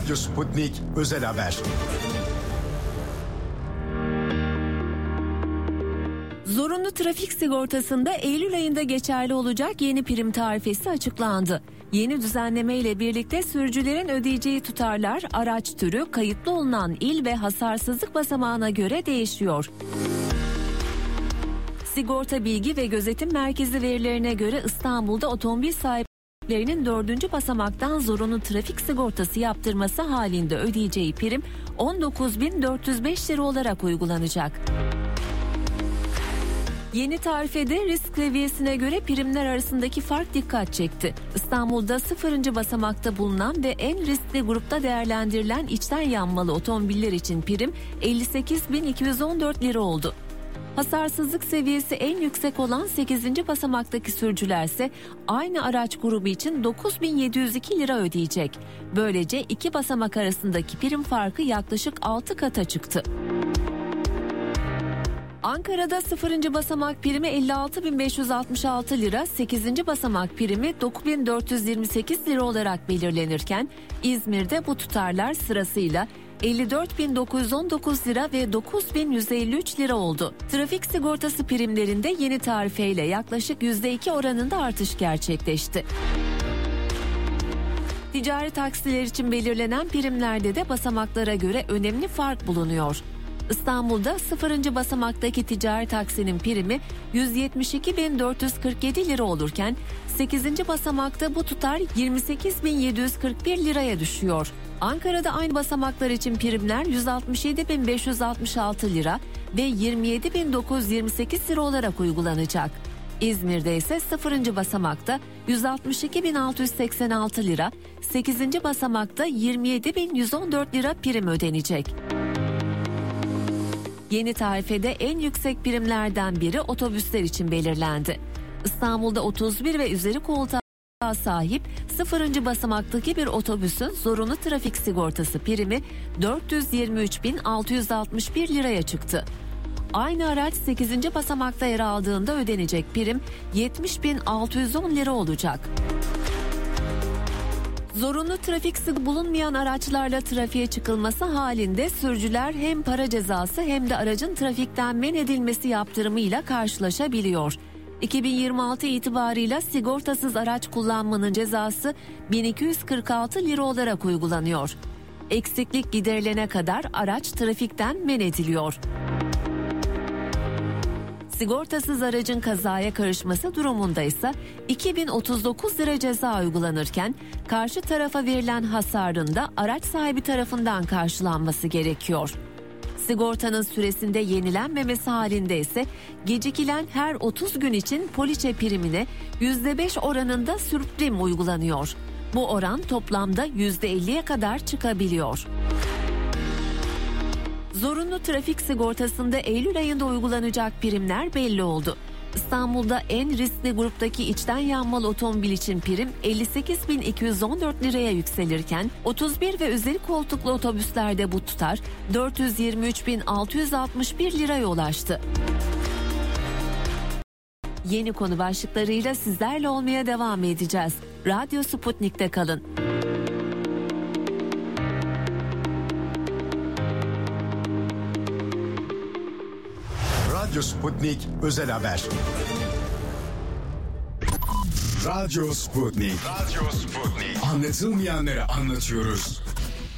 Radyo Sputnik Özel Haber. Zorunlu trafik sigortasında Eylül ayında geçerli olacak yeni prim tarifesi açıklandı. Yeni düzenleme ile birlikte sürücülerin ödeyeceği tutarlar araç türü, kayıtlı olunan il ve hasarsızlık basamağına göre değişiyor. Sigorta Bilgi ve Gözetim Merkezi verilerine göre İstanbul'da otomobil sahiplerinin 4. basamaktan zorunlu trafik sigortası yaptırması halinde ödeyeceği prim 19.405 lira olarak uygulanacak. Yeni tarifede risk seviyesine göre primler arasındaki fark dikkat çekti. İstanbul'da 0. basamakta bulunan ve en riskli grupta değerlendirilen içten yanmalı otomobiller için prim 58.214 lira oldu. Hasarsızlık seviyesi en yüksek olan 8. basamaktaki sürücülerse aynı araç grubu için 9.702 lira ödeyecek. Böylece iki basamak arasındaki prim farkı yaklaşık 6 kata çıktı. Ankara'da 0. basamak primi 56.566 lira, 8. basamak primi 9.428 lira olarak belirlenirken İzmir'de bu tutarlar sırasıyla 54.919 lira ve 9.153 lira oldu. Trafik sigortası primlerinde yeni tarifeyle yaklaşık %2 oranında artış gerçekleşti. Ticari taksiler için belirlenen primlerde de basamaklara göre önemli fark bulunuyor. İstanbul'da 0. basamaktaki ticari taksinin primi 172.447 lira olurken 8. basamakta bu tutar 28.741 liraya düşüyor. Ankara'da aynı basamaklar için primler 167.566 lira ve 27.928 lira olarak uygulanacak. İzmir'de ise 0. basamakta 162.686 lira, 8. basamakta 27.114 lira prim ödenecek. Yeni tarifede en yüksek primlerden biri otobüsler için belirlendi. İstanbul'da 31 ve üzeri koltuğa sahip 0. basamaktaki bir otobüsün zorunlu trafik sigortası primi 423.661 liraya çıktı. Aynı araç 8. basamakta yer aldığında ödenecek prim 70.610 lira olacak. Zorunlu trafik sigortası bulunmayan araçlarla trafiğe çıkılması halinde sürücüler hem para cezası hem de aracın trafikten men edilmesi yaptırımıyla karşılaşabiliyor. 2026 itibarıyla sigortasız araç kullanmanın cezası 1246 lira olarak uygulanıyor. Eksiklik giderilene kadar araç trafikten men ediliyor. Sigortasız aracın kazaya karışması durumunda ise 2039 lira ceza uygulanırken karşı tarafa verilen hasarın da araç sahibi tarafından karşılanması gerekiyor. Sigortanın süresinde yenilenmemesi halinde ise gecikilen her 30 gün için poliçe primine %5 oranında sürprim uygulanıyor. Bu oran toplamda %50'ye kadar çıkabiliyor. Zorunlu trafik sigortasında Eylül ayında uygulanacak primler belli oldu. İstanbul'da en riskli gruptaki içten yanmalı otomobil için prim 58.214 liraya yükselirken 31 ve üzeri koltuklu otobüslerde bu tutar 423.661 liraya ulaştı. Yeni konu başlıklarıyla sizlerle olmaya devam edeceğiz. Radyo Sputnik'te kalın. Radyo Sputnik Özel Haber. Radyo Sputnik. Radyo Sputnik. Anlatılmayanları anlatıyoruz.